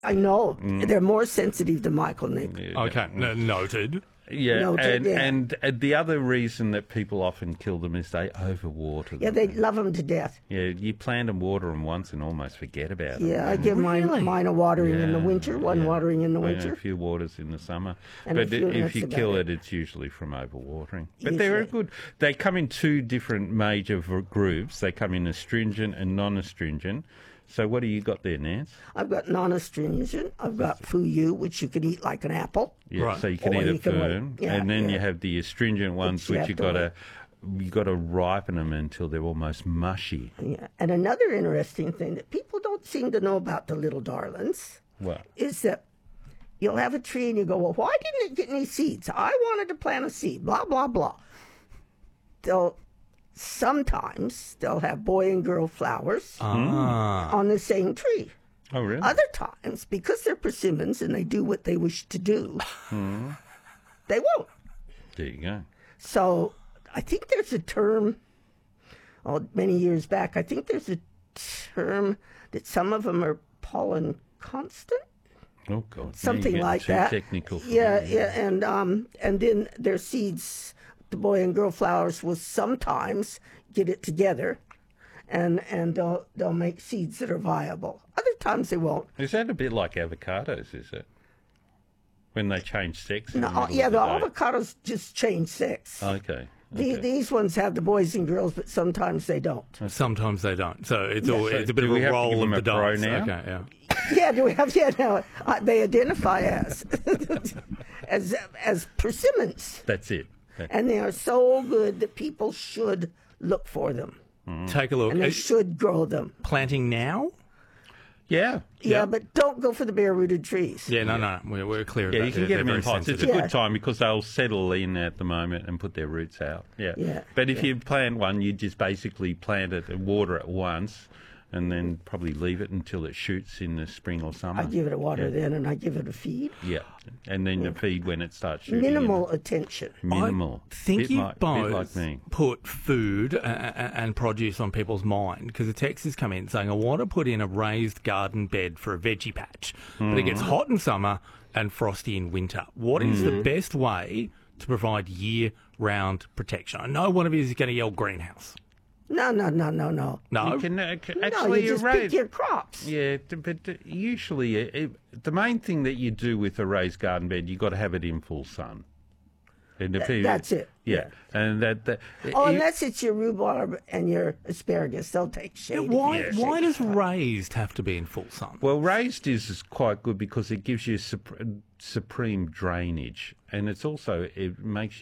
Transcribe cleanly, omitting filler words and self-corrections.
I know. They're more sensitive to Michael Nick. Okay, noted. Yeah, Noted, and the other reason that people often kill them is they overwater them. Yeah, they love them to death. Yeah, you plant and water them once and almost forget about them. Yeah, I give mine a watering in the winter, one watering in the winter. A few waters in the summer. And but if you that's kill about it's usually from overwatering. But they're good. They come in two different major groups. They come in astringent and non-astringent. So what do you got there, Nance? I've got non-astringent. I've got fuyu, which you can eat like an apple. Yeah, Right. so you can Or eat you a can fern, and then you have the astringent ones, which you got to ripen them until they're almost mushy. Yeah. And another interesting thing that people don't seem to know about the little darlings What? is that you'll have a tree and you go, well, why didn't it get any seeds? I wanted to plant a seed, blah, blah, blah. Sometimes they'll have boy and girl flowers on the same tree. Oh, really? Other times, because they're persimmons and they do what they wish to do, they won't. There you go. So I think there's a term, many years back, I think there's a term that some of them are pollen constant, Oh, God. something like too that. Technical for Yeah, me. yeah, and then their seeds, the boy and girl flowers will sometimes get it together, and they'll make seeds that are viable. Other times they won't. Is that a bit like avocados, is it? When they change sex? in the No, middle yeah, of the day? avocados just change sex. Okay. These ones have the boys and girls, but sometimes they don't. Sometimes they don't. So it's So it's a bit do of we a have to give roll them of the a dice. pronoun? Okay, yeah. Yeah, do we have? Yeah, no, they identify as as persimmons, That's it. and they are so good that people should look for them Take a look. and they should grow them. Planting now? Yeah. Yeah, but don't go for the bare-rooted trees. Yeah, no. We're clear of Yeah, that. you can get them They're in very pots. It's a sensitive. Yeah. good time because they'll settle in at the moment and put their roots out. Yeah. Yeah, But if you plant one, you just basically plant it and water it once and then probably leave it until it shoots in the spring or summer. I give it a water then, and I give it a feed. Yeah. And then the feed when it starts shooting. Minimal attention. Minimal. I think you bit both like me. put food and produce on people's mind because the text has come in saying, I want to put in a raised garden bed for a veggie patch, but it gets hot in summer and frosty in winter. What is the best way to provide year-round protection? I know one of you is going to yell greenhouse. No. No? You can No, actually you just erase. pick your crops. Yeah, but usually the main thing that you do with a raised garden bed, you got to have it in full sun. And That's it. Yeah, and Unless it's your rhubarb and your asparagus, they'll take shade. Why does raised have to be in full sun? well, raised is quite good because it gives you supreme drainage, and it makes